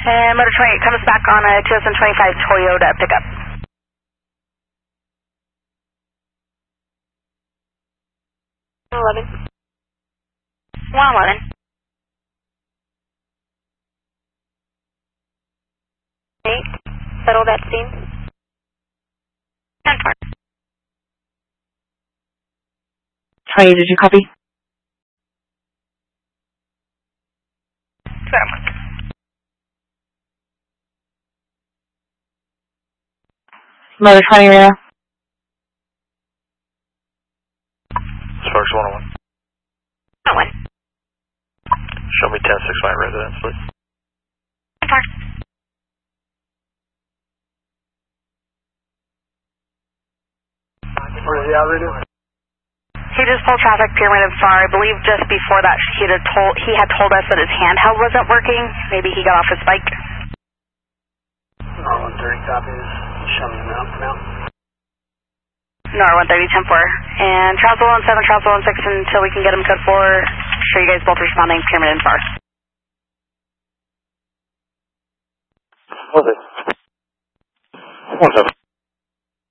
And motor 28 comes back on a 2025 Toyota pickup. 11. 111. 8. Settle that scene. 10-4. 20, did you copy? Motor 20 radar. Sparks 101. 101. Show me 10-6 my residence, please. 10-4. Where's the operator? He just pulled traffic Pyramid and Far. I believe just before that he had told us that his handheld wasn't working. Maybe he got off his bike. 130 copies. Show me the mount for now. NOR 130, 10-4. And Trouncil 17, Trouncil 16 until we can get him code 4. Sure you guys both responding Pyramid and Far. What is it? 1-7.